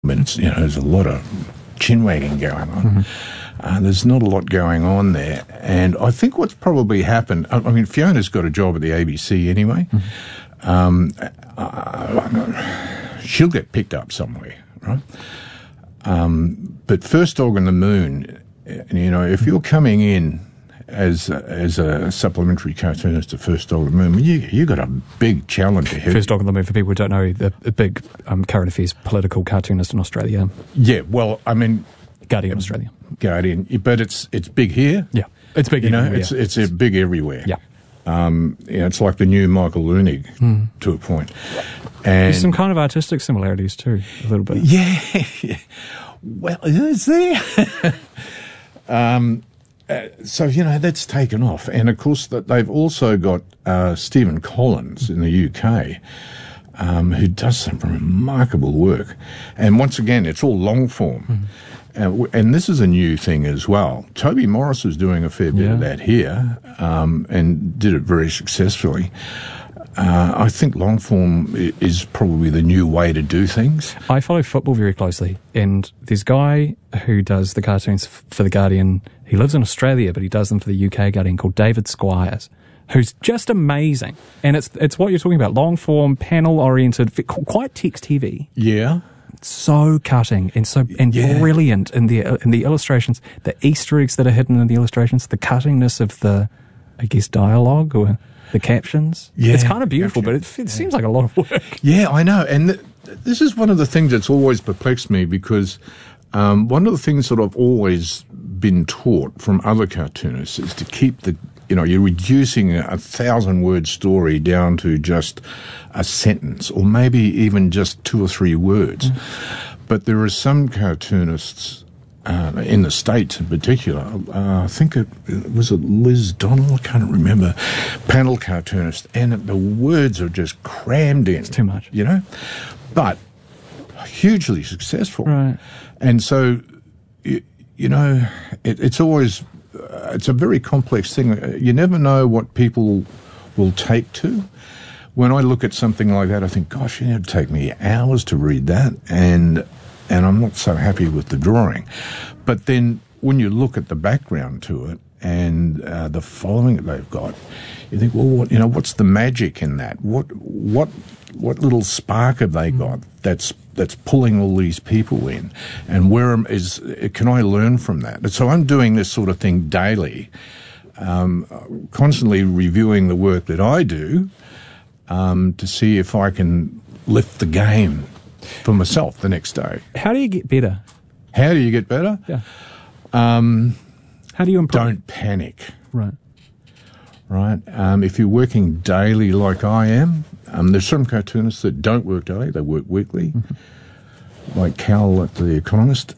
it's, there's a lot of chin wagging going on. There's not a lot going on there. And I think what's probably happened, I mean, Fiona's got a job at the ABC anyway. She'll get picked up somewhere, right? But First Dog on the Moon, if you're coming in as a supplementary cartoonist to First Dog on the Moon, you got a big challenge ahead. First Dog on the Moon, for people who don't know, the big current affairs political cartoonist in Australia. Yeah, well, I mean, Guardian Australia. Guardian, but it's big here. Yeah, it's big. It's big everywhere. Yeah. It's like the new Michael Leunig to a point. And there's some kind of artistic similarities too, a little bit. Yeah. Well, is there? So, that's taken off. And, of course, that they've also got Stephen Collins in the UK, who does some remarkable work. And once again, it's all long form. And this is a new thing as well. Toby Morris is doing a fair bit of that here, and did it very successfully. I think long form is probably the new way to do things. I follow football very closely, and there's a guy who does the cartoons for The Guardian. He lives in Australia, but he does them for the UK Guardian, called David Squires, who's just amazing. And it's what you're talking about, long form, panel oriented, quite text heavy. Yeah. So cutting and brilliant in the illustrations, the Easter eggs that are hidden in the illustrations, the cuttingness of the, I guess, dialogue or the captions. Yeah, it's kind of beautiful, but it seems like a lot of work. Yeah, I know. And this is one of the things that's always perplexed me, because one of the things that I've always been taught from other cartoonists is to keep you're reducing a 1,000-word story down to just a sentence, or maybe even just 2 or 3 words. But there are some cartoonists in the States in particular, I think it was Liz Donnell, I can't remember, panel cartoonist, and the words are just crammed in. It's too much. But hugely successful. Right. And so, it's always... it's a very complex thing. You never know what people will take to. When I look at something like that, I think, gosh, it'd take me hours to read that, and I'm not so happy with the drawing. But then when you look at the background to it and the following that they've got, you think, well, what's the magic in that? What little spark have they got that's pulling all these people in, and can I learn from that? And so I'm doing this sort of thing daily, constantly reviewing the work that I do to see if I can lift the game for myself the next day. How do you get better? How do you get better? Yeah. How do you improve? Don't panic. Right. If you're working daily like I am, there's some cartoonists that don't work daily, they work weekly, like Cal at The Economist.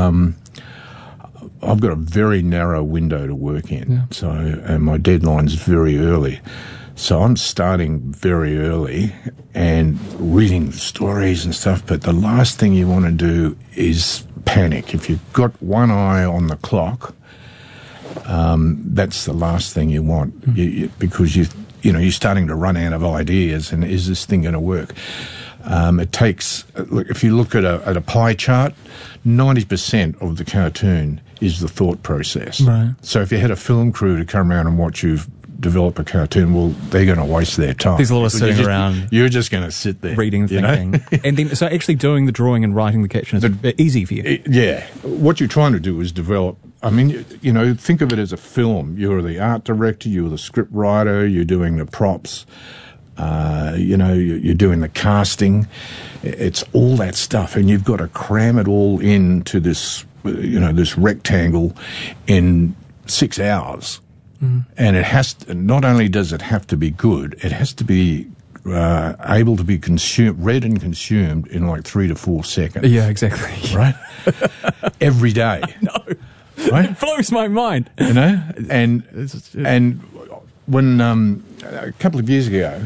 I've got a very narrow window to work in, and my deadline's very early. So I'm starting very early and reading stories and stuff, but the last thing you want to do is panic. If you've got one eye on the clock, that's the last thing you want, because you're starting to run out of ideas, and is this thing going to work? It takes, if you look at a pie chart, 90% of the cartoon is the thought process. Right. So if you had a film crew to come around and watch you develop a cartoon, well, they're going to waste their time. There's a lot of sitting around. You're just going to sit there. Reading, thinking. And then, so actually doing the drawing and writing the caption is easy for you. Yeah. What you're trying to do is develop, think of it as a film. You're the art director, you're the script writer, you're doing the props, you're doing the casting. It's all that stuff, and you've got to cram it all into this, this rectangle in 6 hours. And it not only does it have to be good, it has to be able to be read and consumed in like 3 to 4 seconds. Yeah, exactly. Right? Every day. No. Right? It blows my mind. And when a couple of years ago,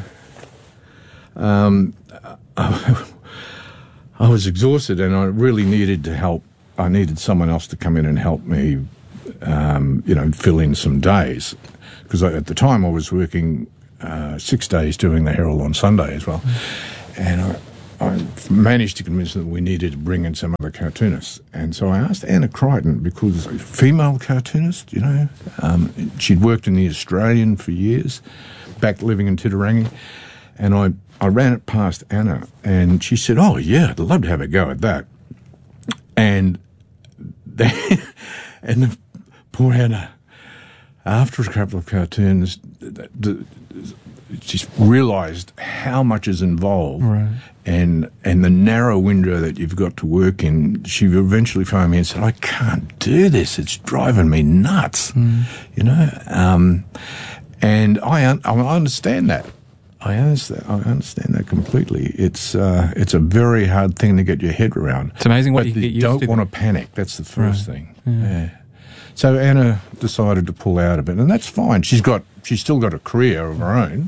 I was exhausted and I really needed to help. I needed someone else to come in and help me, fill in some days. Because at the time I was working 6 days doing the Herald on Sunday as well. And I managed to convince them that we needed to bring in some other cartoonists. And so I asked Anna Crichton, because a female cartoonist, she'd worked in The Australian for years, back living in Titirangi. And I ran it past Anna, and she said, "Oh, yeah, I'd love to have a go at that." And the poor Anna, after a couple of cartoons, she realised how much is involved, right, and the narrow window that you've got to work in. She eventually phoned me and said, "I can't do this. It's driving me nuts." And I understand that. I understand that completely. It's a very hard thing to get your head around. It's amazing what but you get used don't to. want to panic. That's the first Right. thing. Yeah. So Anna decided to pull out of it, and that's fine. She's still got a career of her own.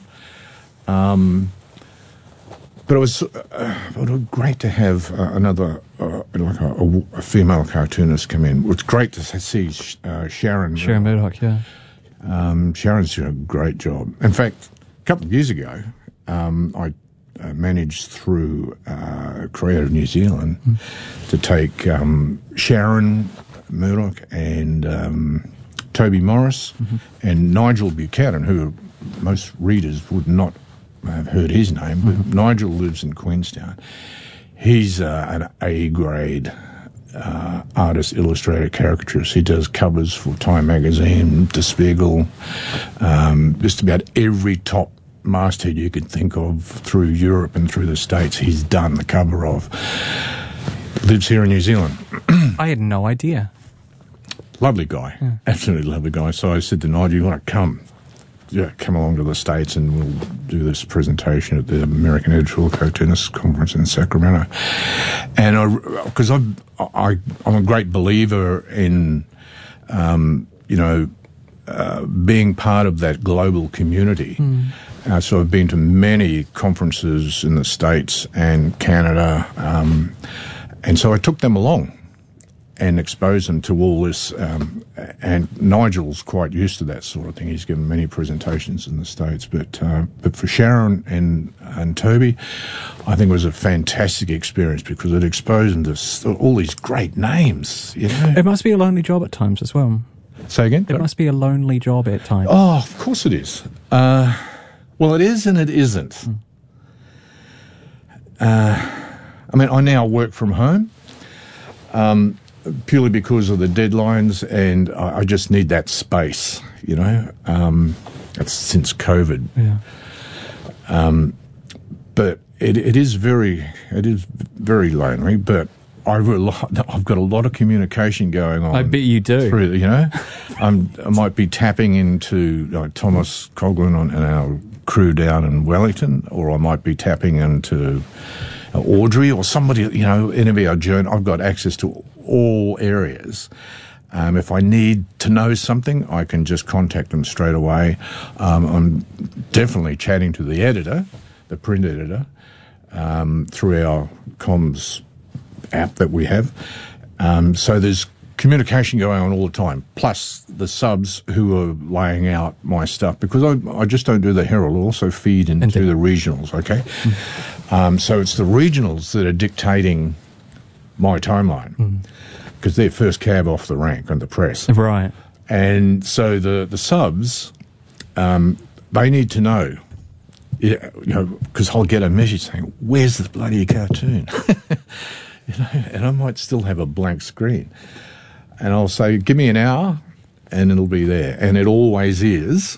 But it was great to have another a female cartoonist come in. It was great to see Sharon. Sharon Murdoch, yeah. Sharon's doing a great job. In fact, a couple of years ago, I managed through Creative New Zealand to take Sharon Murdoch and Toby Morris and Nigel Buchanan, who most readers would not have heard his name, but Nigel lives in Queenstown. He's an A-grade artist, illustrator, caricaturist. He does covers for Time Magazine, Der Spiegel, just about every top masthead you could think of through Europe and through the States he's done the cover of. Lives here in New Zealand. I had no idea. Lovely guy. Yeah. Absolutely lovely guy. So I said to Nigel, "You want to come? Yeah, come along to the States and we'll do this presentation at the American Editorial Cartoonists Conference in Sacramento." And because I'm a great believer in, being part of that global community. So I've been to many conferences in the States and Canada, and so I took them along and expose them to all this. And Nigel's quite used to that sort of thing. He's given many presentations in the States. But for Sharon and Toby, I think it was a fantastic experience because it exposed them to all these great names. It must be a lonely job at times as well. Say again? It must be a lonely job at times. Oh, of course it is. Well, it is and it isn't. I now work from home. Purely because of the deadlines, and I just need that space, That's since COVID. Yeah. But it is very lonely. But I've got a lot of communication going on. I bet you do. Through, I might be tapping into Thomas Coughlin and our crew down in Wellington, or I might be tapping into Audrey or somebody, any of our journal. I've got access to all areas. If I need to know something, I can just contact them straight away. I'm definitely chatting to the editor, the print editor, through our comms app that we have. So there's communication going on all the time, plus the subs who are laying out my stuff, because I just don't do the Herald. I also feed into the regionals, okay? So it's the regionals that are dictating my timeline, because they're first cab off the rank on the press. Right. And so the subs, they need to know, because I'll get a message saying, "Where's the bloody cartoon?" And I might still have a blank screen. And I'll say, "Give me an hour and it'll be there." And it always is.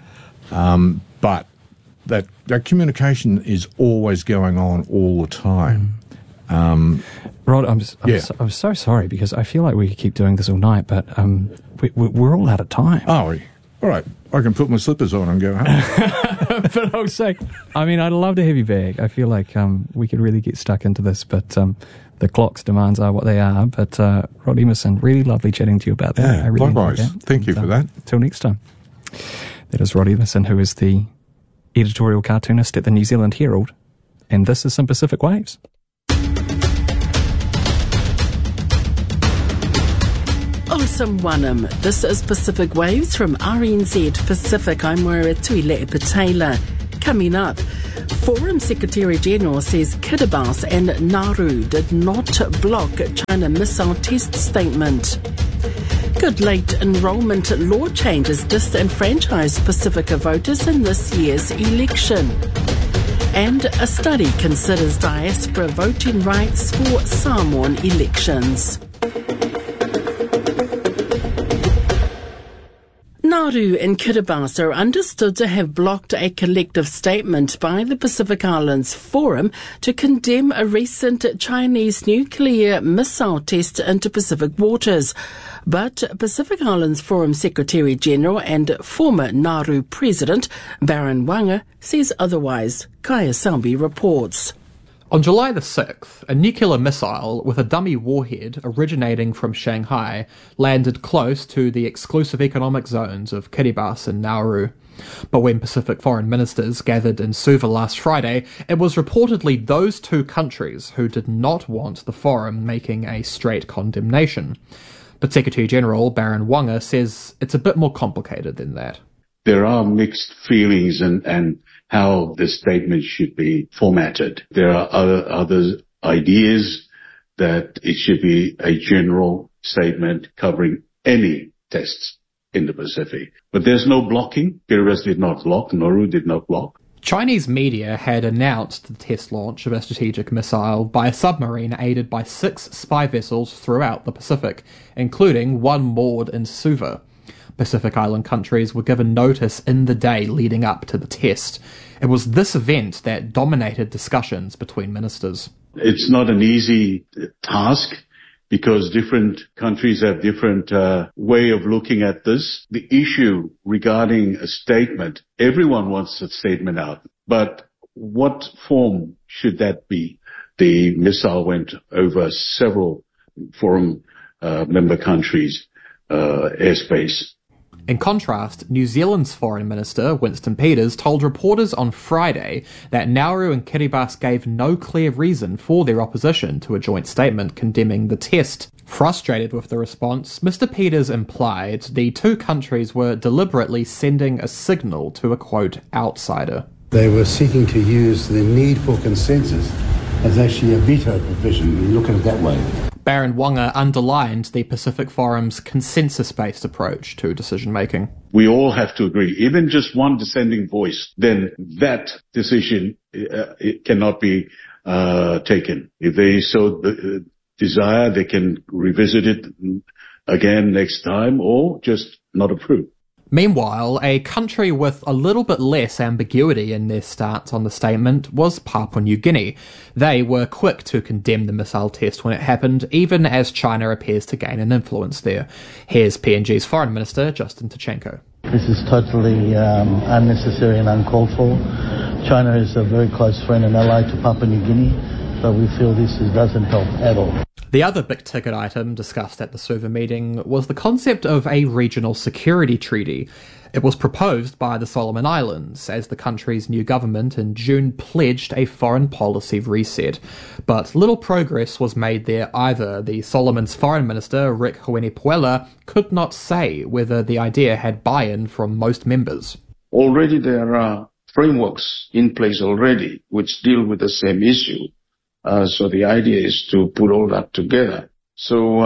But that communication is always going on all the time. Rod, I'm so sorry, because I feel like we could keep doing this all night, but we're all out of time. Oh, all right. I can put my slippers on and go home. But I'll say, I'd love to have you back. I feel like we could really get stuck into this, but the clock's demands are what they are. But Rod Emerson, really lovely chatting to you about that. Yeah, I really likewise. Thank you for that. Till next time. That is Rod Emerson, who is the editorial cartoonist at the New Zealand Herald, and this is some Pacific Waves. Awesome Wanam. This is Pacific Waves from RNZ Pacific. I'm Moira Tuile Patela. Coming up, Forum Secretary-General says Kiribati and Nauru did not block China missile test statement. Good late enrolment law changes disenfranchise Pacifica voters in this year's election. And a study considers diaspora voting rights for Samoan elections. Nauru and Kiribati are understood to have blocked a collective statement by the Pacific Islands Forum to condemn a recent Chinese nuclear missile test into Pacific waters. But Pacific Islands Forum Secretary-General and former Nauru President Baron Wanga says otherwise. Kaya Sambi reports. On July the 6th, a nuclear missile with a dummy warhead originating from Shanghai landed close to the exclusive economic zones of Kiribati and Nauru. But when Pacific foreign ministers gathered in Suva last Friday, it was reportedly those two countries who did not want the forum making a straight condemnation. But Secretary-General Baron Wanga says it's a bit more complicated than that. There are mixed feelings and how the statement should be formatted. There are other ideas that it should be a general statement covering any tests in the Pacific. But there's no blocking. Kiribati did not block. Nauru did not block. Chinese media had announced the test launch of a strategic missile by a submarine aided by 6 spy vessels throughout the Pacific, including one moored in Suva. Pacific Island countries were given notice in the day leading up to the test. It was this event that dominated discussions between ministers. It's not an easy task because different countries have different way of looking at this. The issue regarding a statement, everyone wants a statement out, but what form should that be? The missile went over several forum member countries' airspace. In contrast, New Zealand's Foreign Minister, Winston Peters, told reporters on Friday that Nauru and Kiribati gave no clear reason for their opposition to a joint statement condemning the test. Frustrated with the response, Mr. Peters implied the two countries were deliberately sending a signal to a, quote, outsider. They were seeking to use the need for consensus as actually a veto provision, when you look at it that way. Baron Wanga underlined the Pacific Forum's consensus-based approach to decision-making. We all have to agree. Even just one dissenting voice, then that decision it cannot be taken. If they so desire, they can revisit it again next time or just not approve. Meanwhile, a country with a little bit less ambiguity in their stance on the statement was Papua New Guinea. They were quick to condemn the missile test when it happened, even as China appears to gain an influence there. Here's PNG's Foreign Minister, Justin Tichenko. This is totally unnecessary and uncalled for. China is a very close friend and ally to Papua New Guinea, so we feel this doesn't help at all. The other big-ticket item discussed at the Suva meeting was the concept of a regional security treaty. It was proposed by the Solomon Islands, as the country's new government in June pledged a foreign policy reset. But little progress was made there either. The Solomons' Foreign Minister, Rick Huene-Puela, could not say whether the idea had buy-in from most members. Already there are frameworks in place already which deal with the same issue. So the idea is to put all that together. So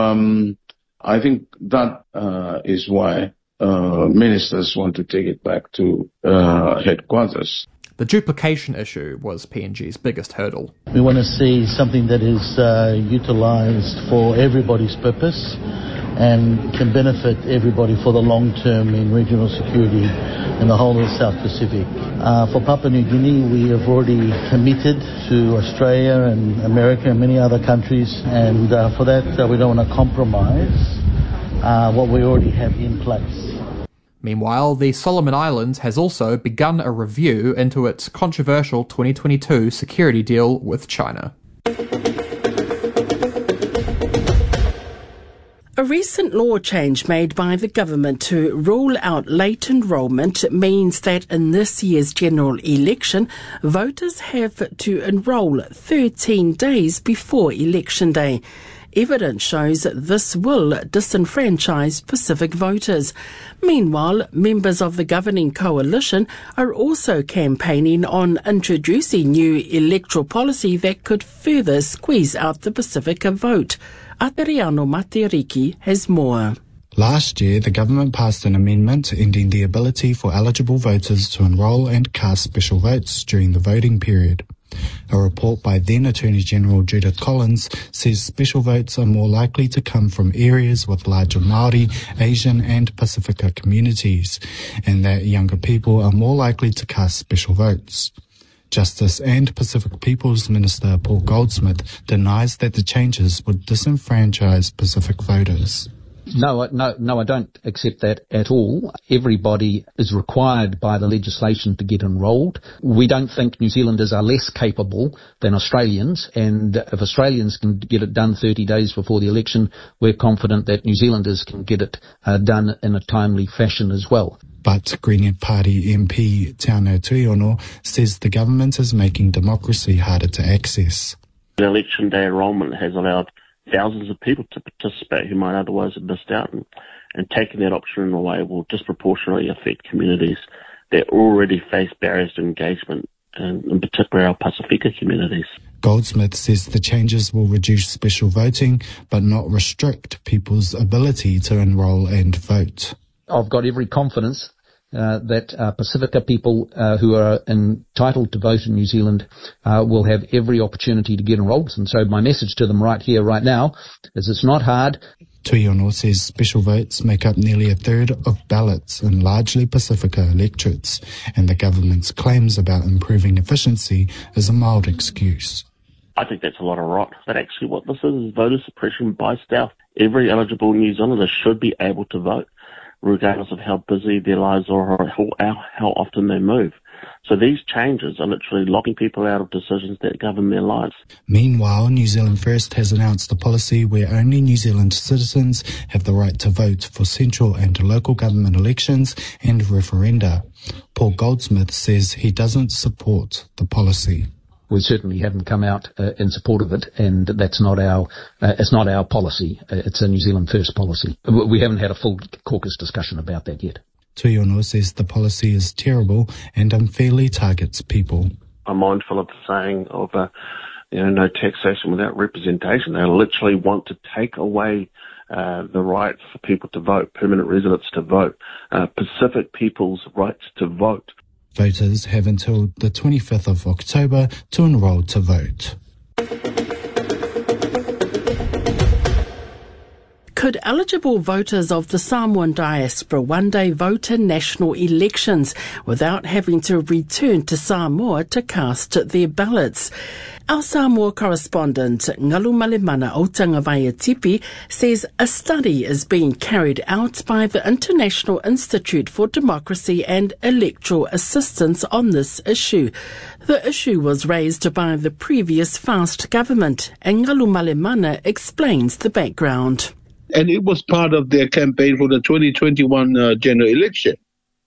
I think that is why ministers want to take it back to headquarters. The duplication issue was PNG's biggest hurdle. We want to see something that is utilised for everybody's purpose and can benefit everybody for the long term in regional security in the whole of the South Pacific. For Papua New Guinea, we have already committed to Australia and America and many other countries, and for that we don't want to compromise what we already have in place. Meanwhile, the Solomon Islands has also begun a review into its controversial 2022 security deal with China. A recent law change made by the government to rule out late enrolment means that in this year's general election, voters have to enrol 13 days before election day. Evidence shows that this will disenfranchise Pacific voters. Meanwhile, members of the governing coalition are also campaigning on introducing new electoral policy that could further squeeze out the Pacifica vote. Ateriano Matiriki has more. Last year, the government passed an amendment ending the ability for eligible voters to enrol and cast special votes during the voting period. A report by then Attorney General Judith Collins says special votes are more likely to come from areas with larger Māori, Asian and Pacifica communities, and that younger people are more likely to cast special votes. Justice and Pacific Peoples Minister Paul Goldsmith denies that the changes would disenfranchise Pacific voters. No, I don't accept that at all. Everybody is required by the legislation to get enrolled. We don't think New Zealanders are less capable than Australians, and if Australians can get it done 30 days before the election, we're confident that New Zealanders can get it done in a timely fashion as well. But Green Party MP Teanau Tuiono says the government is making democracy harder to access. The election day enrolment has allowed thousands of people to participate who might otherwise have missed out, and taking that option away will disproportionately affect communities that already face barriers to engagement, and in particular our Pacifica communities. Goldsmith says the changes will reduce special voting but not restrict people's ability to enrol and vote. I've got every confidence that Pacifica people who are entitled to vote in New Zealand will have every opportunity to get enrolled. And so my message to them right here, right now, is it's not hard. Tuiono says special votes make up nearly a third of ballots in largely Pacifica electorates, and the government's claims about improving efficiency is a mild excuse. I think that's a lot of rot. But actually what this is voter suppression by stealth. Every eligible New Zealander should be able to vote, regardless of how busy their lives are or how often they move. So these changes are literally locking people out of decisions that govern their lives. Meanwhile, New Zealand First has announced a policy where only New Zealand citizens have the right to vote for central and local government elections and referenda. Paul Goldsmith says he doesn't support the policy. We certainly haven't come out in support of it, and that's not it's not our policy. It's a New Zealand First policy. We haven't had a full caucus discussion about that yet. Tuiono says the policy is terrible and unfairly targets people. I'm mindful of the saying of no taxation without representation. They literally want to take away the right for people to vote, permanent residents to vote, Pacific people's rights to vote. Voters have until the 25th of October to enrol to vote. Could eligible voters of the Samoan diaspora one day vote in national elections without having to return to Samoa to cast their ballots? Our Samoa correspondent, Ngalu Malemana o Tangawhaiatipi, says a study is being carried out by the International Institute for Democracy and Electoral Assistance on this issue. The issue was raised by the previous FAST government, and Ngalu Malemana explains the background. And it was part of their campaign for the 2021 general election.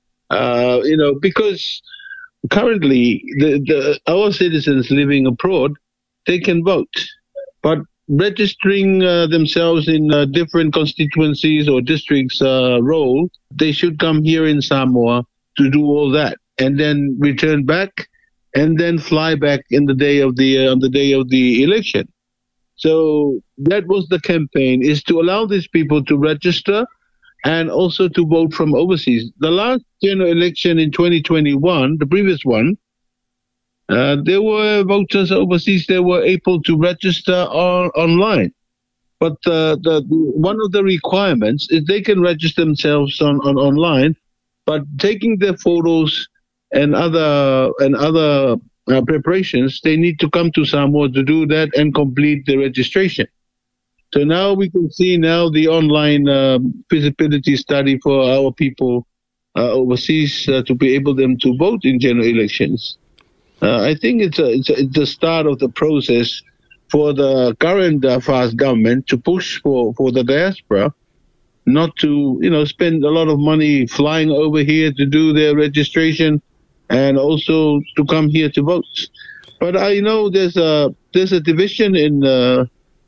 Because currently our citizens living abroad, they can vote. But registering themselves in different constituencies or districts role, they should come here in Samoa to do all that and then return back and then fly back on the day of the election. So that was the campaign, is to allow these people to register and also to vote from overseas. The last general election in 2021, the previous one, there were voters overseas that were able to register online. But one of the requirements is they can register themselves on online, but taking their photos and other preparations, they need to come to Samoa to do that and complete the registration. So now we can see the online feasibility study for our people overseas to be able them to vote in general elections. I think it's the start of the process for the current FAST government to push for the diaspora not to spend a lot of money flying over here to do their registration and also to come here to vote. But I know there's a division in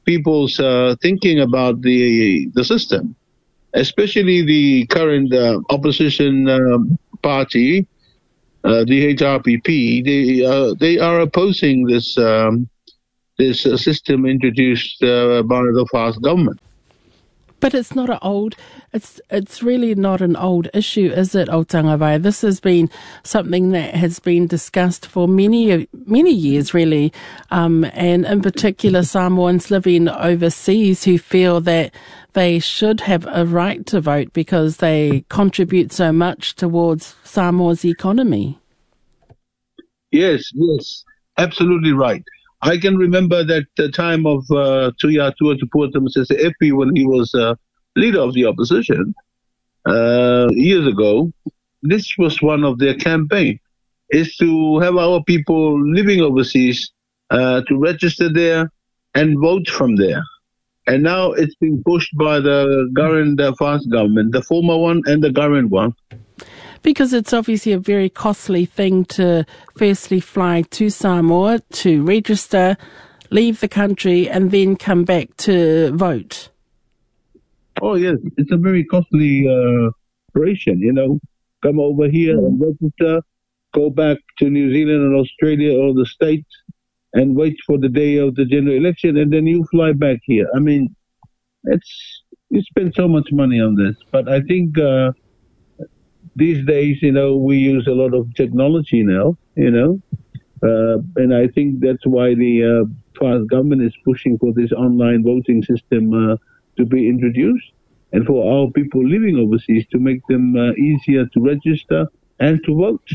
people's thinking about the system, especially the current opposition party, the HRPP. They are opposing this system introduced by the FAST government. But it's not it's really not an old issue, is it, Aotearoa? This has been something that has been discussed for many years, really, and in particular Samoans living overseas who feel that they should have a right to vote because they contribute so much towards Samoa's economy. Yes, absolutely right. I can remember that the time of Tuiatua Tupua Tamasese Epi when he was leader of the opposition years ago. This was one of their campaign, is to have our people living overseas to register there and vote from there. And now it's being pushed by the current FAST government, the former one and the current one. Because it's obviously a very costly thing to firstly fly to Samoa to register, leave the country, and then come back to vote. Oh, yes. It's a very costly operation, Come over here and register, go back to New Zealand and Australia or the States and wait for the day of the general election, and then you fly back here. I mean, you spend so much money on this. But I think these days, we use a lot of technology now, and I think that's why the FAST government is pushing for this online voting system to be introduced, and for our people living overseas to make them easier to register and to vote.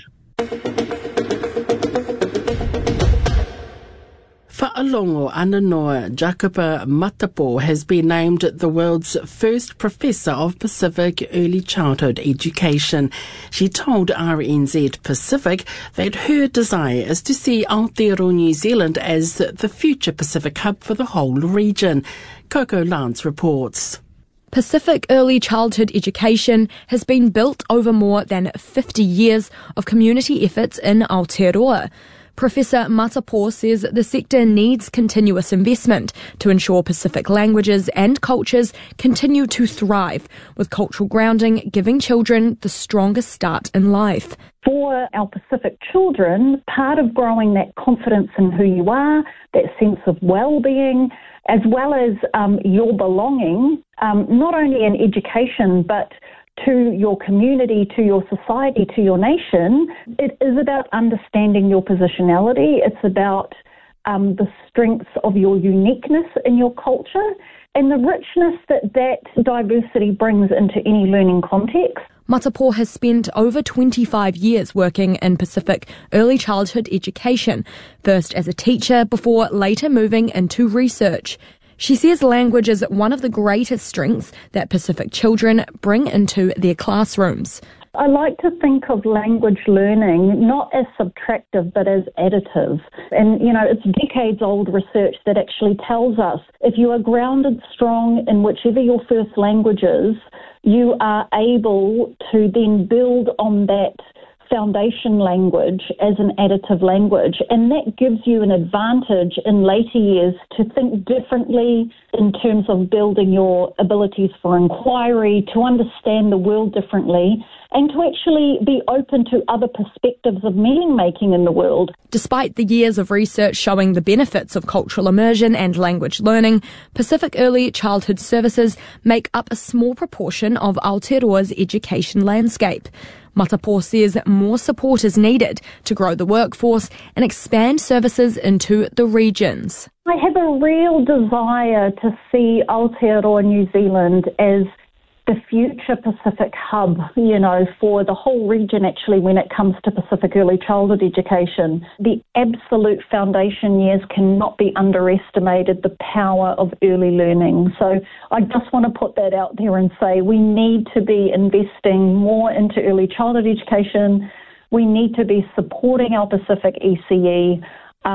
Fa'alongo Ananoa Jacoba Matapo has been named the world's first professor of Pacific early childhood education. She told RNZ Pacific that her desire is to see Aotearoa New Zealand as the future Pacific hub for the whole region. Coco Lance reports. Pacific early childhood education has been built over more than 50 years of community efforts in Aotearoa. Professor Matapo says the sector needs continuous investment to ensure Pacific languages and cultures continue to thrive, with cultural grounding giving children the strongest start in life. For our Pacific children, part of growing that confidence in who you are, that sense of well-being, as well as your belonging, not only in education but to your community, to your society, to your nation, it is about understanding your positionality. It's about the strengths of your uniqueness in your culture and the richness that diversity brings into any learning context. Matapo has spent over 25 years working in Pacific early childhood education, first as a teacher before later moving into research. She says language is one of the greatest strengths that Pacific children bring into their classrooms. I like to think of language learning not as subtractive but as additive. And, it's decades-old research that actually tells us if you are grounded strong in whichever your first language is, you are able to then build on that foundation language as an additive language, and that gives you an advantage in later years to think differently in terms of building your abilities for inquiry, to understand the world differently, and to actually be open to other perspectives of meaning making in the world. Despite the years of research showing the benefits of cultural immersion and language learning, Pacific Early Childhood Services make up a small proportion of Aotearoa's education landscape. Matapo says more support is needed to grow the workforce and expand services into the regions. I have a real desire to see Aotearoa New Zealand as the future Pacific hub, for the whole region actually when it comes to Pacific early childhood education. The absolute foundation years cannot be underestimated, the power of early learning. So I just want to put that out there and say we need to be investing more into early childhood education. We need to be supporting our Pacific ECE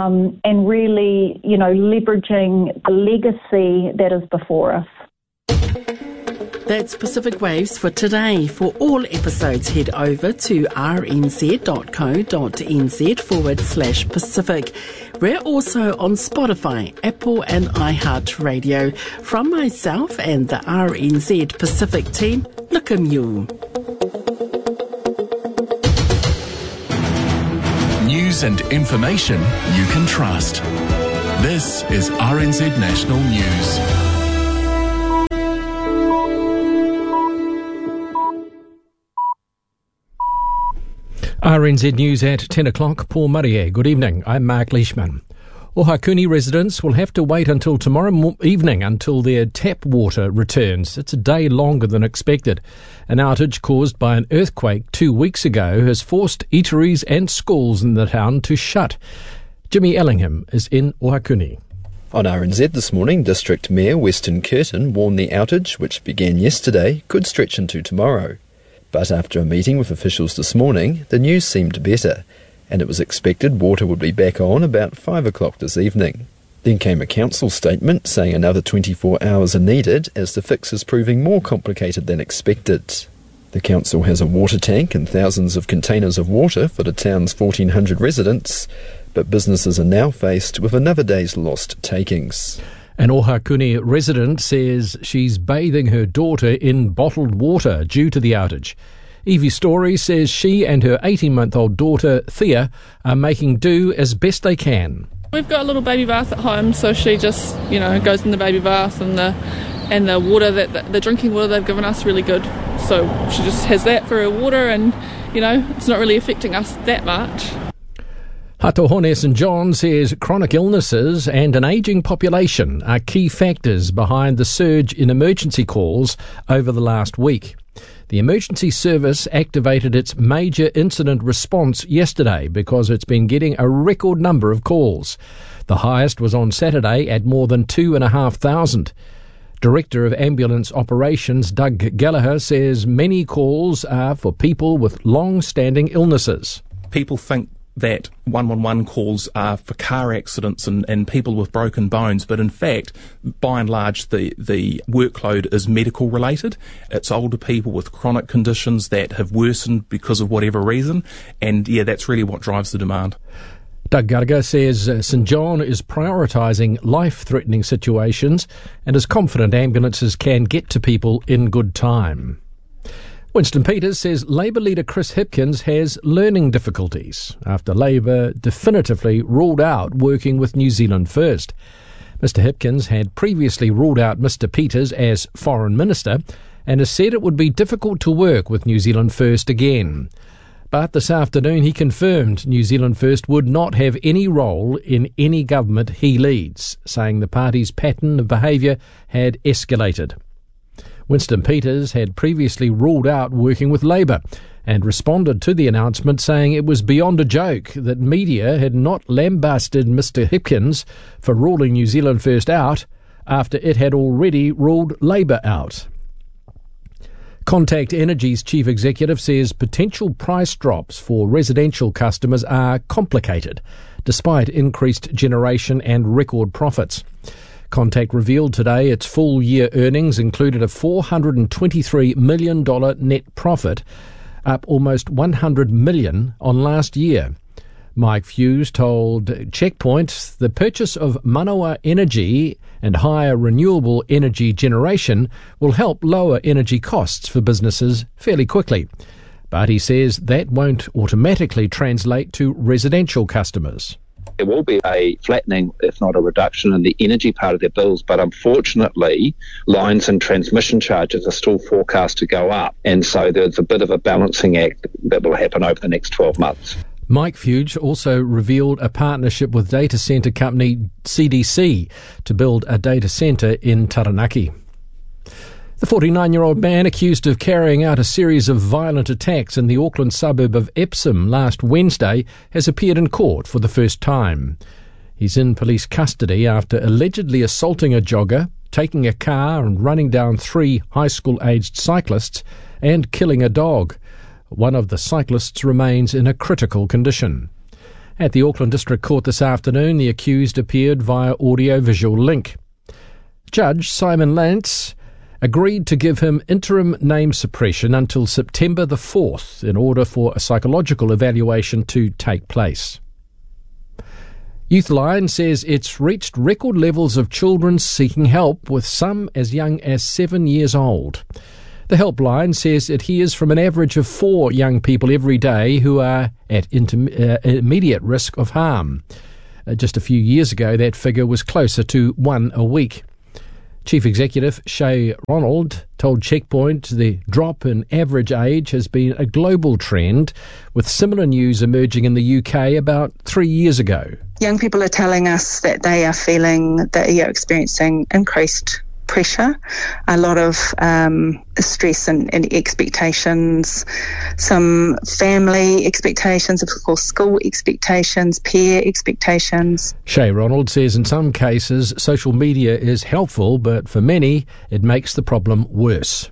and really, leveraging the legacy that is before us. That's Pacific Waves for today. For all episodes, head over to rnz.co.nz/Pacific. We're also on Spotify, Apple and iHeartRadio. From myself and the RNZ Pacific team, Lukamu. News and information you can trust. This is RNZ National News. RNZ News at 10 o'clock. Paul Murray. Good evening. I'm Mark Leishman. Ohakuni residents will have to wait until tomorrow evening until their tap water returns. It's a day longer than expected. An outage caused by an earthquake 2 weeks ago has forced eateries and schools in the town to shut. Jimmy Ellingham is in Ohakuni. On RNZ this morning, District Mayor Weston Curtin warned the outage, which began yesterday, could stretch into tomorrow. But after a meeting with officials this morning, the news seemed better, and it was expected water would be back on about 5 o'clock this evening. Then came a council statement saying another 24 hours are needed as the fix is proving more complicated than expected. The council has a water tank and thousands of containers of water for the town's 1,400 residents, but businesses are now faced with another day's lost takings. An Ohakuni resident says she's bathing her daughter in bottled water due to the outage. Evie Story says she and her 18-month-old daughter, Thea, are making do as best they can. We've got a little baby bath at home, so she just, goes in the baby bath, and the water, the drinking water they've given us, really good. So she just has that for her water, and, it's not really affecting us that much. Hatohone St John says chronic illnesses and an ageing population are key factors behind the surge in emergency calls over the last week. The emergency service activated its major incident response yesterday because it's been getting a record number of calls. The highest was on Saturday at more than 2,500. Director of Ambulance Operations Doug Gallagher says many calls are for people with long-standing illnesses. People think that 111 calls are for car accidents and people with broken bones, but in fact, by and large, the workload is medical related. It's older people with chronic conditions that have worsened because of whatever reason, and that's really what drives the demand. Doug Gallagher says St John is prioritising life-threatening situations and is confident ambulances can get to people in good time. Winston Peters says Labour leader Chris Hipkins has learning difficulties after Labour definitively ruled out working with New Zealand First. Mr Hipkins had previously ruled out Mr Peters as Foreign Minister and has said it would be difficult to work with New Zealand First again. But this afternoon he confirmed New Zealand First would not have any role in any government he leads, saying the party's pattern of behaviour had escalated. Winston Peters had previously ruled out working with Labour and responded to the announcement saying it was beyond a joke that media had not lambasted Mr Hipkins for ruling New Zealand First out after it had already ruled Labour out. Contact Energy's chief executive says potential price drops for residential customers are complicated, despite increased generation and record profits. Contact revealed today its full-year earnings included a $423 million net profit, up almost $100 million on last year. Mike Hughes told Checkpoint the purchase of Manawa Energy and higher renewable energy generation will help lower energy costs for businesses fairly quickly. But he says that won't automatically translate to residential customers. There will be a flattening, if not a reduction, in the energy part of their bills, but unfortunately, lines and transmission charges are still forecast to go up, and so there's a bit of a balancing act that will happen over the next 12 months. Mike Fuge also revealed a partnership with data centre company CDC to build a data centre in Taranaki. The 49-year-old man accused of carrying out a series of violent attacks in the Auckland suburb of Epsom last Wednesday has appeared in court for the first time. He's in police custody after allegedly assaulting a jogger, taking a car and running down 3 high school-aged cyclists and killing a dog. One of the cyclists remains in a critical condition. At the Auckland District Court this afternoon, the accused appeared via audio-visual link. Judge Simon Lantz agreed to give him interim name suppression until September the 4th in order for a psychological evaluation to take place. Youthline says it's reached record levels of children seeking help, with some as young as 7 years old. The helpline says it hears from an average of 4 young people every day who are at immediate risk of harm. Just a few years ago, that figure was closer to 1 a week. Chief Executive Shay Ronald told Checkpoint the drop in average age has been a global trend, with similar news emerging in the UK about 3 years ago. Young people are telling us that they are feeling that they are experiencing increased pressure, a lot of stress and expectations, some family expectations, of course school expectations, peer expectations. Shay Ronald says in some cases social media is helpful, but for many it makes the problem worse.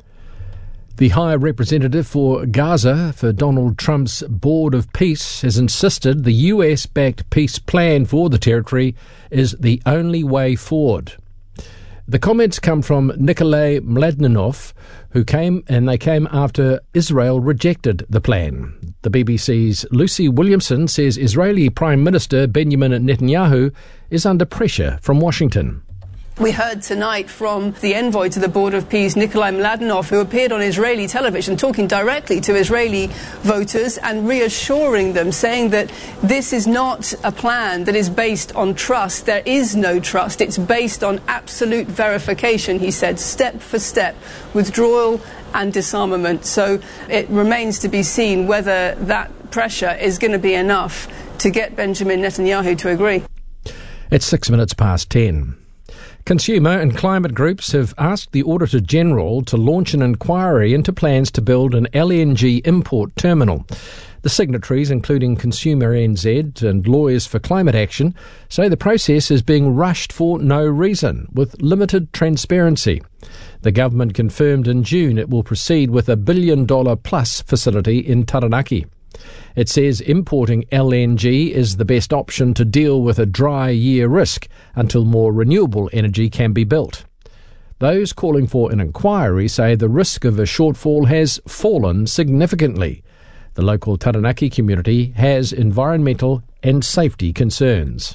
The High Representative for Gaza for Donald Trump's Board of Peace has insisted the US-backed peace plan for the territory is the only way forward. The comments come from Nikolai Mladenov, who came after Israel rejected the plan. The BBC's Lucy Williamson says Israeli Prime Minister Benjamin Netanyahu is under pressure from Washington. We heard tonight from the envoy to the Board of Peace, Nikolai Mladenov, who appeared on Israeli television talking directly to Israeli voters and reassuring them, saying that this is not a plan that is based on trust. There is no trust. It's based on absolute verification, he said, step for step, withdrawal and disarmament. So it remains to be seen whether that pressure is going to be enough to get Benjamin Netanyahu to agree. It's 6 minutes past 10. Consumer and climate groups have asked the Auditor-General to launch an inquiry into plans to build an LNG import terminal. The signatories, including Consumer NZ and Lawyers for Climate Action, say the process is being rushed for no reason, with limited transparency. The government confirmed in June it will proceed with a $1 billion-plus facility in Taranaki. It says importing LNG is the best option to deal with a dry year risk until more renewable energy can be built. Those calling for an inquiry say the risk of a shortfall has fallen significantly. The local Taranaki community has environmental and safety concerns.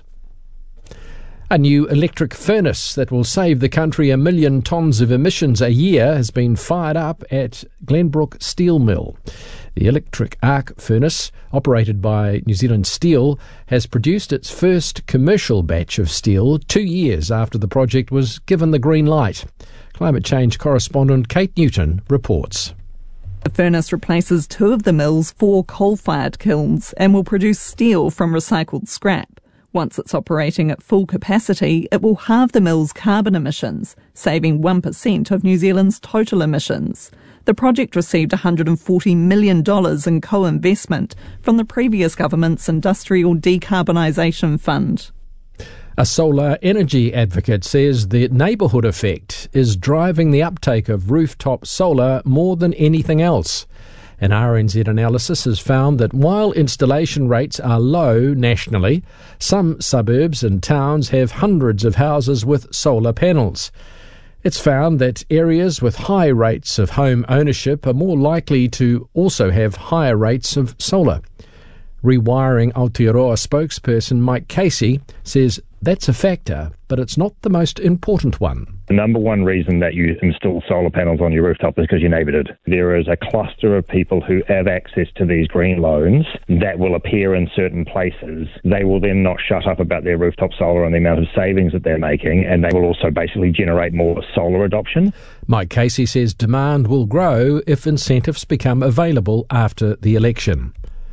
A new electric furnace that will save the country 1 million tonnes of emissions a year has been fired up at Glenbrook Steel Mill. The electric arc furnace, operated by New Zealand Steel, has produced its first commercial batch of steel 2 years after the project was given the green light. Climate change correspondent Kate Newton reports. The furnace replaces 2 of the mill's 4 coal-fired kilns and will produce steel from recycled scrap. Once it's operating at full capacity, it will halve the mill's carbon emissions, saving 1% of New Zealand's total emissions. The project received $140 million in co-investment from the previous government's Industrial Decarbonisation Fund. A solar energy advocate says the neighbourhood effect is driving the uptake of rooftop solar more than anything else. An RNZ analysis has found that while installation rates are low nationally, some suburbs and towns have hundreds of houses with solar panels. It's found that areas with high rates of home ownership are more likely to also have higher rates of solar. Rewiring Aotearoa spokesperson Mike Casey says that's a factor, but it's not the most important one. The number one reason that you install solar panels on your rooftop is because your neighbour did. There is a cluster of people who have access to these green loans that will appear in certain places. They will then not shut up about their rooftop solar and the amount of savings that they're making, and they will also basically generate more solar adoption. Mike Casey says demand will grow if incentives become available after the election.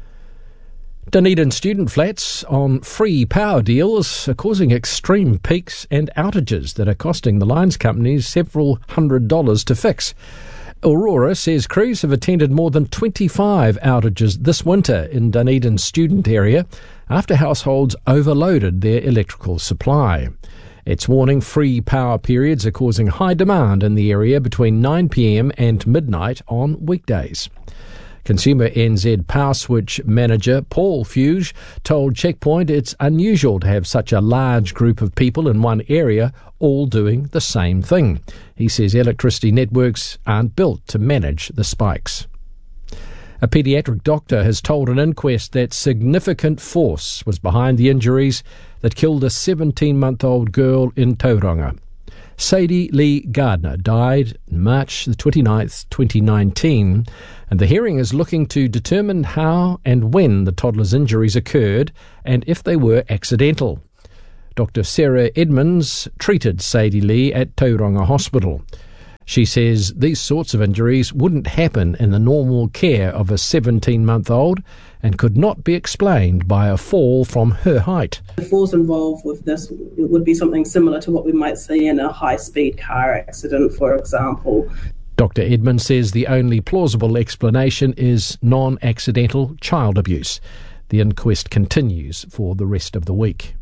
Dunedin student flats on free power deals are causing extreme peaks and outages that are costing the lines companies several $100s to fix. Aurora says crews have attended more than 25 outages this winter in Dunedin's student area after households overloaded their electrical supply. It's warning free power periods are causing high demand in the area between 9 p.m. and midnight on weekdays. Consumer NZ Power Switch manager Paul Fuge told Checkpoint it's unusual to have such a large group of people in one area all doing the same thing. He says electricity networks aren't built to manage the spikes. A paediatric doctor has told an inquest that significant force was behind the injuries that killed a 17-month-old girl in Tauranga. Sadie Lee Gardner died March the 29th, 2019, and the hearing is looking to determine how and when the toddler's injuries occurred and if they were accidental. Dr. Sarah Edmonds treated Sadie Lee at Tauranga Hospital. She says these sorts of injuries wouldn't happen in the normal care of a 17-month-old and could not be explained by a fall from her height. The force involved with this would be something similar to what we might see in a high-speed car accident, for example. Dr. Edmonds says the only plausible explanation is non-accidental child abuse. The inquest continues for the rest of the week.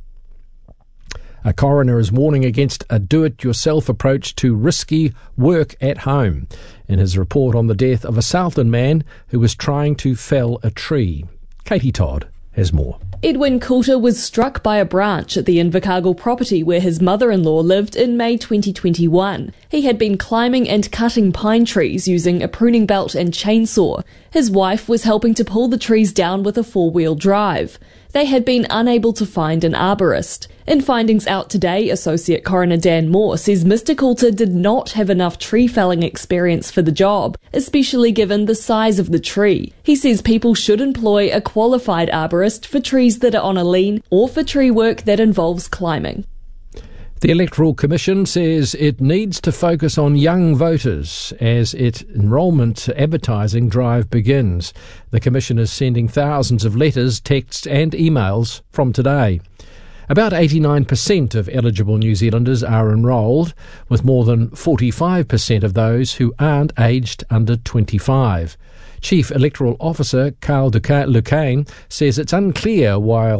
A coroner is warning against a do-it-yourself approach to risky work at home in his report on the death of a Southland man who was trying to fell a tree. Katie Todd has more. Edwin Coulter was struck by a branch at the Invercargill property where his mother-in-law lived in May 2021. He had been climbing and cutting pine trees using a pruning belt and chainsaw. His wife was helping to pull the trees down with a four-wheel drive. They had been unable to find an arborist. In findings out today, Associate Coroner Dan Moore says Mr Coulter did not have enough tree felling experience for the job, especially given the size of the tree. He says people should employ a qualified arborist for trees that are on a lean or for tree work that involves climbing. The Electoral Commission says it needs to focus on young voters as its enrolment advertising drive begins. The Commission is sending thousands of letters, texts and emails from today. About 89% of eligible New Zealanders are enrolled, with more than 45% of those who aren't aged under 25. Chief Electoral Officer Carl Lucane says it's unclear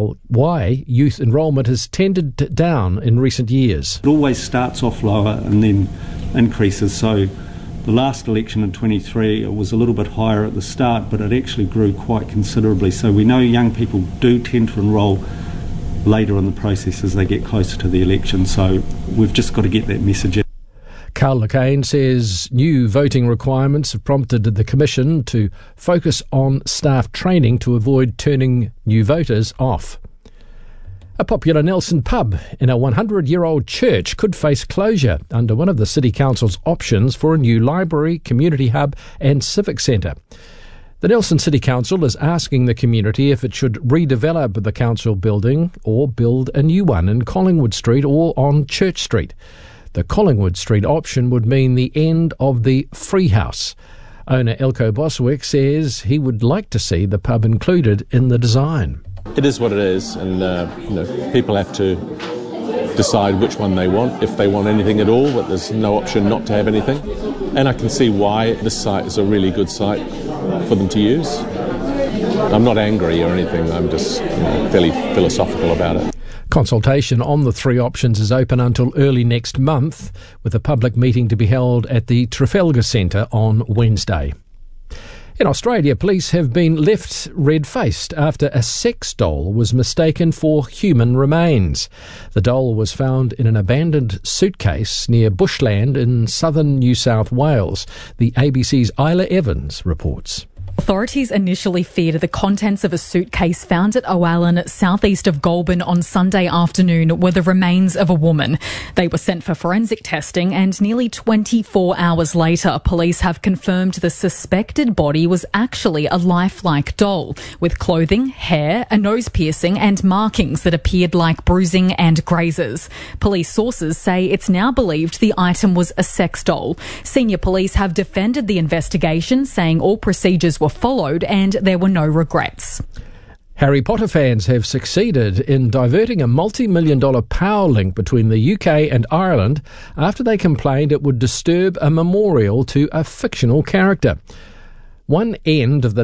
why youth enrolment has tended down in recent years. It always starts off lower and then increases. So the last election in 23 it was a little bit higher at the start, but it actually grew quite considerably. So we know young people do tend to enrol later in the process as they get closer to the election. So we've just got to get that message out. Carl Lucane says new voting requirements have prompted the Commission to focus on staff training to avoid turning new voters off. A popular Nelson pub in a 100-year-old church could face closure under one of the City Council's options for a new library, community hub and civic centre. The Nelson City Council is asking the community if it should redevelop the council building or build a new one in Collingwood Street or on Church Street. The Collingwood Street option would mean the end of the Free House. Owner Elko Boswick says he would like to see the pub included in the design. It is what it is, and people have to decide which one they want, if they want anything at all, but there's no option not to have anything. And I can see why this site is a really good site for them to use. I'm not angry or anything, I'm just fairly philosophical about it. Consultation on the three options is open until early next month, with a public meeting to be held at the Trafalgar Centre on Wednesday. In Australia, police have been left red-faced after a sex doll was mistaken for human remains. The doll was found in an abandoned suitcase near Bushland in southern New South Wales. The ABC's Isla Evans reports. Authorities initially feared the contents of a suitcase found at Owalan, southeast of Goulburn, on Sunday afternoon were the remains of a woman. They were sent for forensic testing, and nearly 24 hours later, police have confirmed the suspected body was actually a lifelike doll, with clothing, hair, a nose piercing and markings that appeared like bruising and grazes. Police sources say it's now believed the item was a sex doll. Senior police have defended the investigation, saying all procedures were followed and there were no regrets. Harry Potter fans have succeeded in diverting a multi-million-dollar power link between the UK and Ireland after they complained it would disturb a memorial to a fictional character. One end of the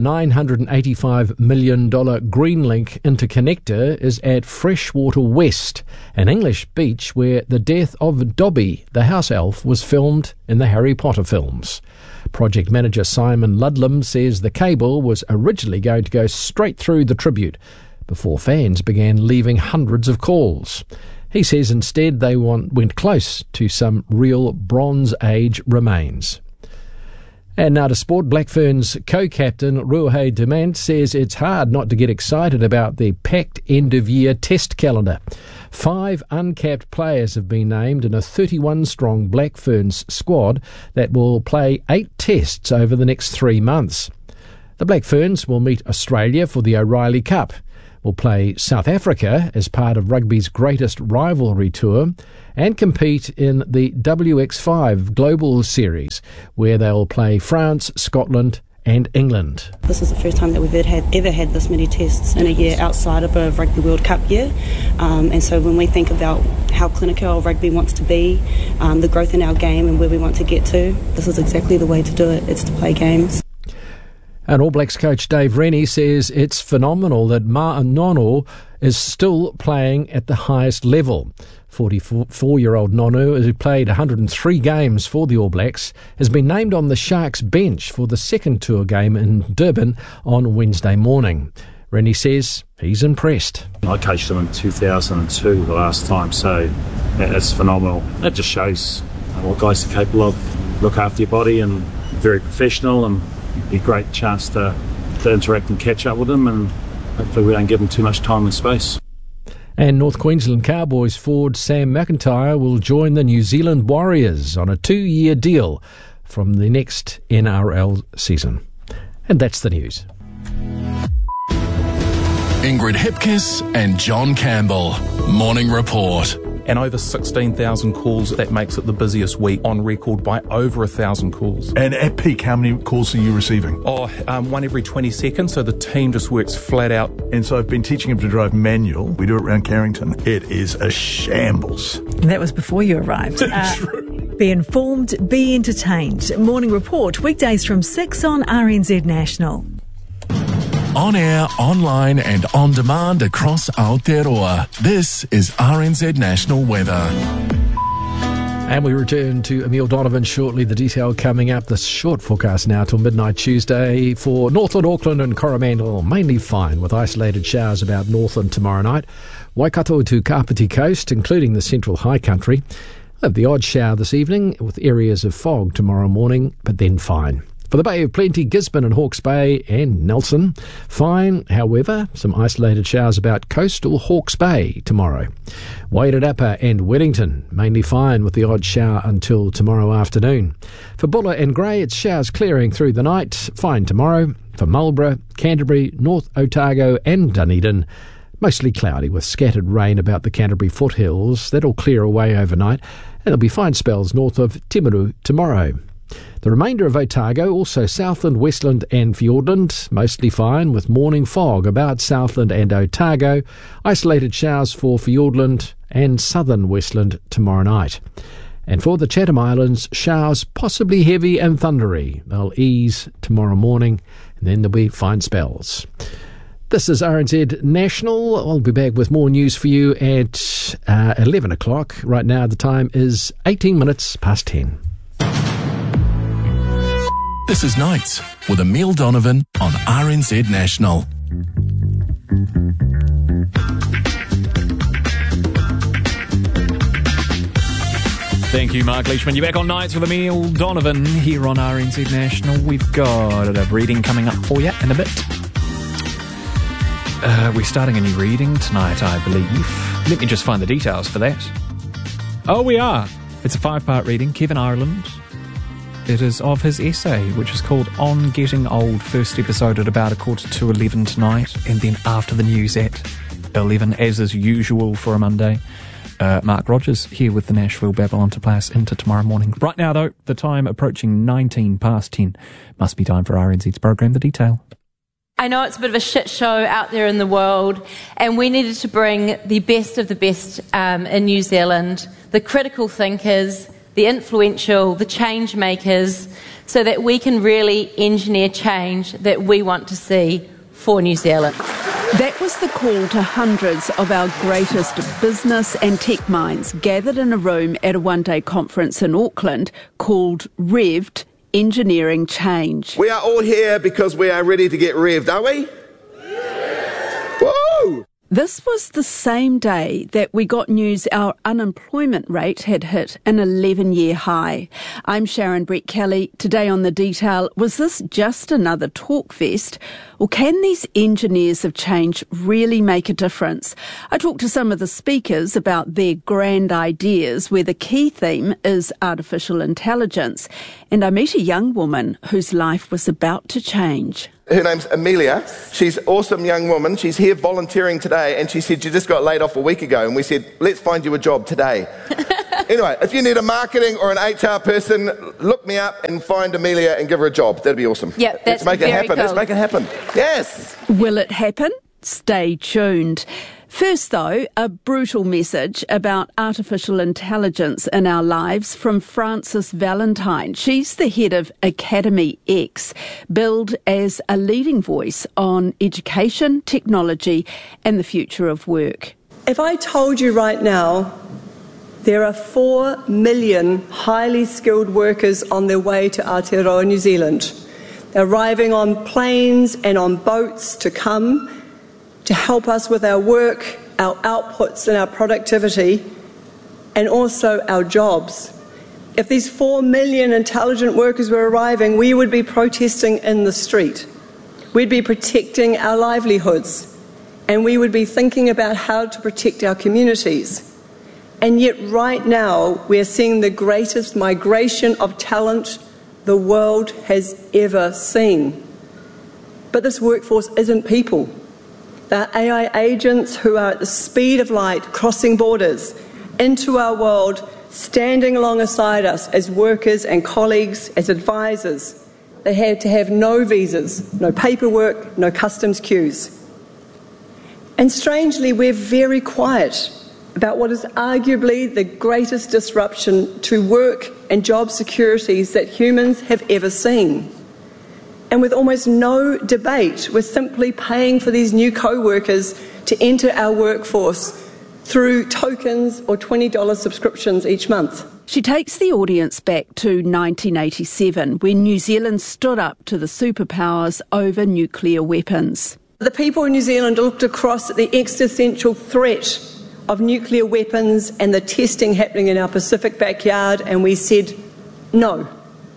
$985 million Greenlink interconnector is at Freshwater West, an English beach where the death of Dobby, the house elf, was filmed in the Harry Potter films. Project manager Simon Ludlam says the cable was originally going to go straight through the tribute before fans began leaving hundreds of calls. He says instead they went close to some real Bronze Age remains. And now to sport. Black Ferns co-captain Ruahei Demant says it's hard not to get excited about the packed end-of-year test calendar. 5 uncapped players have been named in a 31-strong Black Ferns squad that will play 8 tests over the next 3 months. The Black Ferns will meet Australia for the O'Reilly Cup, will play South Africa as part of rugby's greatest rivalry tour, and compete in the WX5 Global Series, where they'll play France, Scotland and England. This is the first time that we've ever had this many tests in a year outside of a Rugby World Cup year. And so when we think about how clinical our rugby wants to be, the growth in our game and where we want to get to, this is exactly the way to do it. It's to play games. And All Blacks coach Dave Rennie says it's phenomenal that Ma'a Nonu is still playing at the highest level. 44-year-old Nonu, who played 103 games for the All Blacks, has been named on the Sharks bench for the second tour game in Durban on Wednesday morning. Rennie says he's impressed. I coached him in 2002 the last time, so that's phenomenal. That just shows what guys are capable of. Look after your body and very professional, and be a great chance to interact and catch up with them, and hopefully we don't give them too much time and space. And North Queensland Cowboys forward Sam McIntyre will join the New Zealand Warriors on a 2-year deal from the next NRL season. And that's the news. Ingrid Hipkiss and John Campbell. Morning Report. And over 16,000 calls. That makes it the busiest week on record by over 1,000 calls. And at peak, how many calls are you receiving? One every 20 seconds, so the team just works flat out. And so I've been teaching him to drive manual. We do it around Carrington. It is a shambles. And that was before you arrived. Be informed, be entertained. Morning Report, weekdays from 6 on RNZ National. On air, online and on demand across Aotearoa. This is RNZ National Weather. And we return to Emile Donovan shortly. The detail coming up. The short forecast now till midnight Tuesday for Northland, Auckland and Coromandel. Mainly fine with isolated showers about Northland tomorrow night. Waikato to Kapiti Coast, including the central high country. We'll have the odd shower this evening with areas of fog tomorrow morning, but then fine. For the Bay of Plenty, Gisborne and Hawke's Bay and Nelson, fine. However, some isolated showers about coastal Hawke's Bay tomorrow. Wairarapa and Wellington, mainly fine with the odd shower until tomorrow afternoon. For Buller and Grey, it's showers clearing through the night, fine tomorrow. For Marlborough, Canterbury, North Otago and Dunedin, mostly cloudy with scattered rain about the Canterbury foothills. That'll clear away overnight, and there'll be fine spells north of Timaru tomorrow. The remainder of Otago, also Southland, Westland and Fiordland, mostly fine with morning fog about Southland and Otago. Isolated showers for Fiordland and southern Westland tomorrow night. And for the Chatham Islands, showers possibly heavy and thundery. They'll ease tomorrow morning and then there'll be fine spells. This is RNZ National. I'll be back with more news for you at 11 o'clock. Right now the time is 18 minutes past 10. This is Nights with Emile Donovan on RNZ National. Thank you, Mark Leishman. You're back on Nights with Emile Donovan here on RNZ National. We've got a reading coming up for you in a bit. We're starting a new reading tonight, I believe. Let me just find the details for that. Oh, we are. It's a 5-part reading. Kevin Ireland. It is of his essay, which is called On Getting Old. First episode at about 11:45 tonight, and then after the news at 11, as is usual for a Monday. Mark Rogers here with the Nashville Babylon to play us into tomorrow morning. Right now, though, the time approaching 19 past 10. Must be time for RNZ's program, The Detail. I know it's a bit of a shit show out there in the world, and we needed to bring the best of the best in New Zealand, the critical thinkers, the influential, the change makers, so that we can really engineer change that we want to see for New Zealand. That was the call to hundreds of our greatest business and tech minds gathered in a room at a one-day conference in Auckland called Revved, Engineering Change. We are all here because we are ready to get revved, are we? Yeah. Woo! This was the same day that we got news our unemployment rate had hit an 11-year high. I'm Sharon Brett Kelly. Today on The Detail, was this just another talk fest, or can these engineers of change really make a difference? I talked to some of the speakers about their grand ideas, where the key theme is artificial intelligence, and I met a young woman whose life was about to change. Her name's Amelia. She's an awesome young woman. She's here volunteering today, and she said she just got laid off a week ago, and we said, let's find you a job today. Anyway, if you need a marketing or an HR person, look me up and find Amelia and give her a job. That'd be awesome. Yep, that's Let's make it happen. cool. Let's make it happen. Yes. Will it happen? Stay tuned. First, though, a brutal message about artificial intelligence in our lives from Frances Valentine. She's the head of Academy X, billed as a leading voice on education, technology and the future of work. If I told you right now there are 4 million highly skilled workers on their way to Aotearoa, New Zealand, they're arriving on planes and on boats to come to help us with our work, our outputs and our productivity, and also our jobs. If these 4 million intelligent workers were arriving, we would be protesting in the street. We'd be protecting our livelihoods, and we would be thinking about how to protect our communities. And yet right now, we're seeing the greatest migration of talent the world has ever seen. But this workforce isn't people. They're AI agents who are at the speed of light, crossing borders into our world, standing alongside us as workers and colleagues, as advisors. They had to have no visas, no paperwork, no customs queues. And strangely, we're very quiet about what is arguably the greatest disruption to work and job securities that humans have ever seen. And with almost no debate, we're simply paying for these new co-workers to enter our workforce through tokens or $20 subscriptions each month. She takes the audience back to 1987, when New Zealand stood up to the superpowers over nuclear weapons. The people in New Zealand looked across at the existential threat of nuclear weapons and the testing happening in our Pacific backyard, and we said no.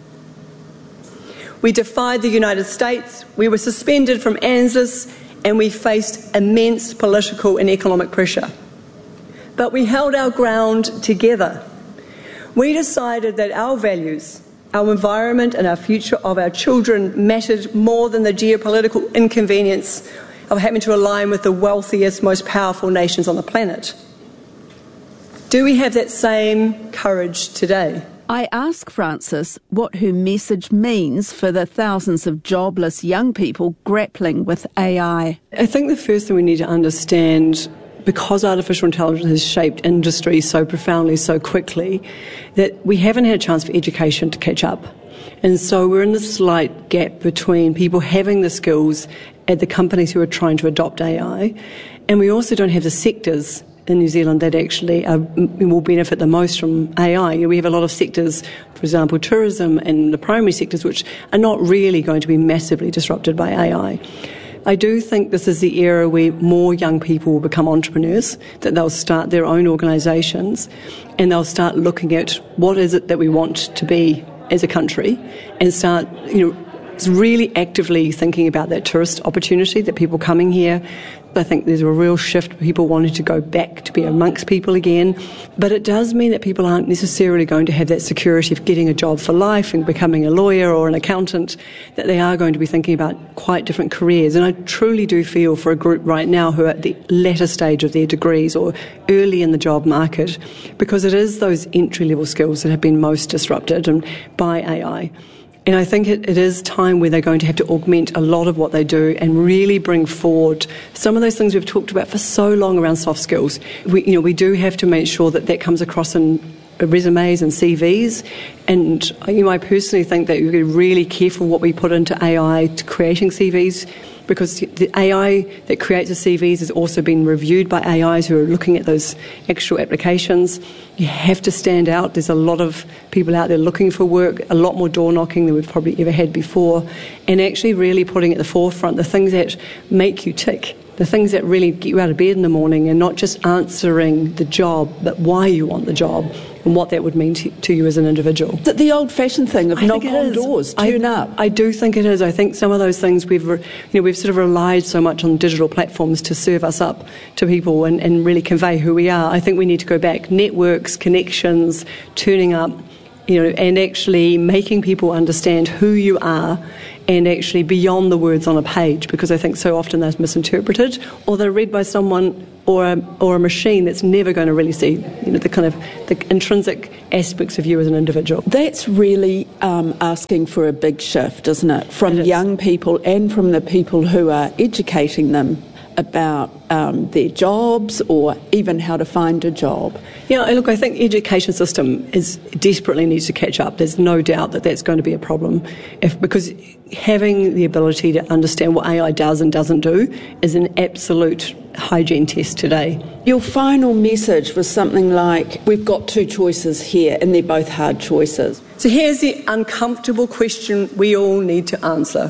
We defied the United States, we were suspended from ANZUS, and we faced immense political and economic pressure. But we held our ground together. We decided that our values, our environment and our future of our children mattered more than the geopolitical inconvenience of having to align with the wealthiest, most powerful nations on the planet. Do we have that same courage today? I ask Frances what her message means for the thousands of jobless young people grappling with AI. I think the first thing we need to understand, because artificial intelligence has shaped industry so profoundly, so quickly, that we haven't had a chance for education to catch up. And so we're in this slight gap between people having the skills at the companies who are trying to adopt AI, and we also don't have the sectors in New Zealand that actually will benefit the most from AI. We have a lot of sectors, for example, tourism and the primary sectors, which are not really going to be massively disrupted by AI. I do think this is the era where more young people will become entrepreneurs, that they'll start their own organisations and they'll start looking at what is it that we want to be as a country and start, really actively thinking about that tourist opportunity, that people coming here. I think there's a real shift, people wanting to go back to be amongst people again. But it does mean that people aren't necessarily going to have that security of getting a job for life and becoming a lawyer or an accountant, that they are going to be thinking about quite different careers. And I truly do feel for a group right now who are at the latter stage of their degrees or early in the job market, because it is those entry-level skills that have been most disrupted by AI. And I think it is time where they're going to have to augment a lot of what they do and really bring forward some of those things we've talked about for so long around soft skills. We do have to make sure that that comes across in resumes and CVs. And I personally think that we've got to be really careful what we put into AI to creating CVs, because the AI that creates the CVs has also been reviewed by AIs who are looking at those actual applications. You have to stand out. There's a lot of people out there looking for work, a lot more door knocking than we've probably ever had before, and actually really putting at the forefront the things that make you tick, the things that really get you out of bed in the morning, and not just answering the job, but why you want the job and what that would mean to you as an individual. Is it the old-fashioned thing of knock on doors, turn up? I do think it is. I think some of those things we've sort of relied so much on digital platforms to serve us up to people and really convey who we are. I think we need to go back. Networks, connections, turning up, and actually making people understand who you are, and actually beyond the words on a page, because I think so often they're misinterpreted, or they're read by someone or a machine that's never going to really see the intrinsic aspects of you as an individual. That's really asking for a big shift, isn't it? From young people and from the people who are educating them about their jobs or even how to find a job. Yeah, look, I think the education system desperately needs to catch up. There's no doubt that that's going to be a problem, because having the ability to understand what AI does and doesn't do is an absolute hygiene test today. Your final message was something like, we've got two choices here and they're both hard choices. So here's the uncomfortable question we all need to answer.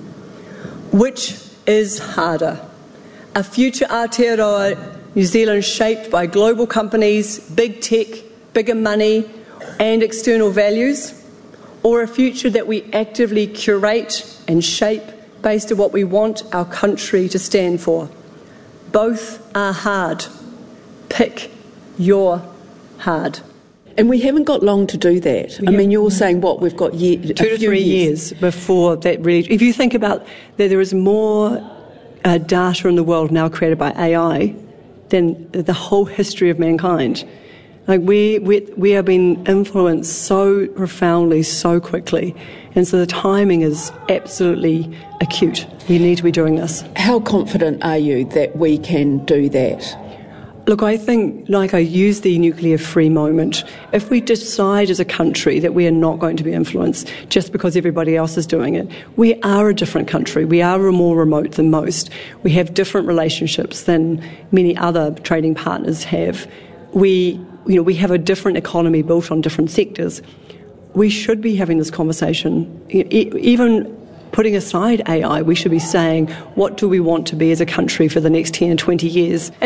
Which is harder? A future Aotearoa New Zealand shaped by global companies, big tech, bigger money and external values, or a future that we actively curate and shape based on what we want our country to stand for? Both are hard. Pick your hard. And we haven't got long to do that. I mean, you're saying we've got 2 to 3 years before that really. If you think about that, there is more data in the world now created by AI than the whole history of mankind. Like we have been influenced so profoundly, so quickly, and so the timing is absolutely acute. We need to be doing this. How confident are you that we can do that? Look, I think, like I use the nuclear-free moment, if we decide as a country that we are not going to be influenced just because everybody else is doing it, we are a different country. We are more remote than most. We have different relationships than many other trading partners have. We have a different economy built on different sectors. We should be having this conversation. Even putting aside AI, we should be saying, what do we want to be as a country for the next 10 and 20 years? In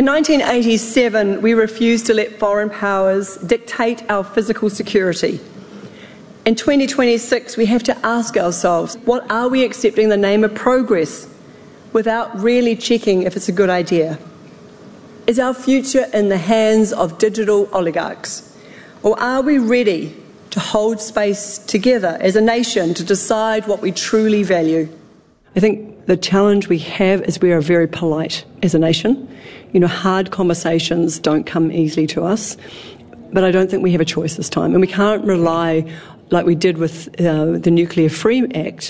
1987, we refused to let foreign powers dictate our physical security. In 2026, we have to ask ourselves, what are we accepting in the name of progress without really checking if it's a good idea? Is our future in the hands of digital oligarchs? Or are we ready to hold space together as a nation to decide what we truly value? I think the challenge we have is we are very polite as a nation. Hard conversations don't come easily to us, but I don't think we have a choice this time. And we can't rely, like we did with the Nuclear Free Act,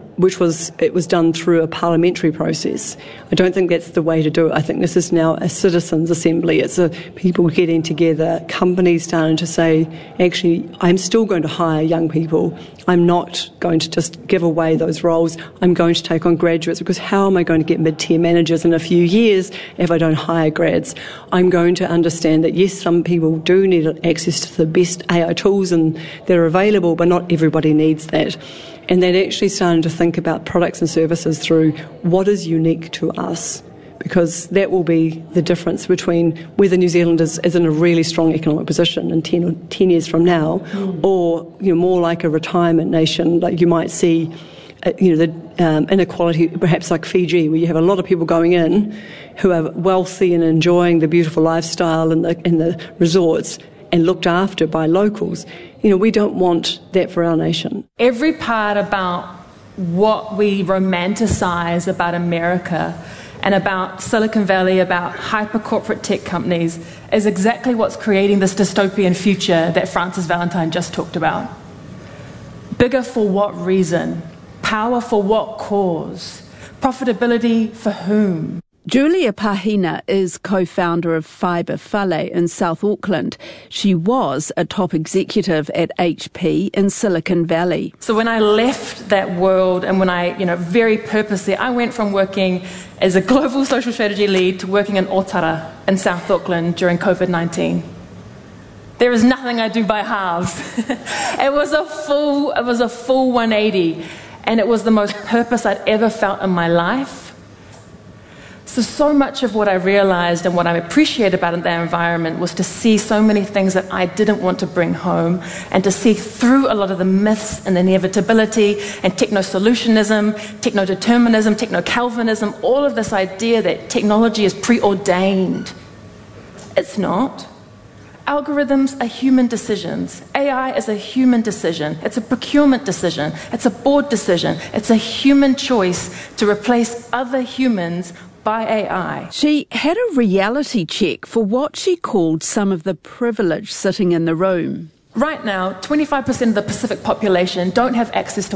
it was done through a parliamentary process. I don't think that's the way to do it. I think this is now a citizens' assembly. It's people getting together, companies starting to say, actually, I'm still going to hire young people. I'm not going to just give away those roles. I'm going to take on graduates, because how am I going to get mid-tier managers in a few years if I don't hire grads? I'm going to understand that, yes, some people do need access to the best AI tools and they're available, but not everybody needs that. And then actually starting to think about products and services through what is unique to us, because that will be the difference between whether New Zealand is in a really strong economic position in 10 years from now, or more like a retirement nation, like you might see, the inequality perhaps like Fiji, where you have a lot of people going in who are wealthy and enjoying the beautiful lifestyle and the resorts, and looked after by locals. We don't want that for our nation. Every part about what we romanticize about America and about Silicon Valley, about hyper-corporate tech companies, is exactly what's creating this dystopian future that Frances Valentine just talked about. Bigger for what reason? Power for what cause? Profitability for whom? Julia Pahina is co-founder of Fibre Fale in South Auckland. She was a top executive at HP in Silicon Valley. So when I left that world and when I, very purposely, I went from working as a global social strategy lead to working in Otara in South Auckland during COVID-19. There is nothing I do by halves. It was a full 180, and it was the most purpose I'd ever felt in my life. So much of what I realized and what I appreciated about that environment was to see so many things that I didn't want to bring home, and to see through a lot of the myths and inevitability and techno-solutionism, techno-determinism, techno-Calvinism, all of this idea that technology is preordained. It's not. Algorithms are human decisions. AI is a human decision. It's a procurement decision. It's a board decision. It's a human choice to replace other humans by AI. She had a reality check for what she called some of the privilege sitting in the room. Right now, 25% of the Pacific population don't have access to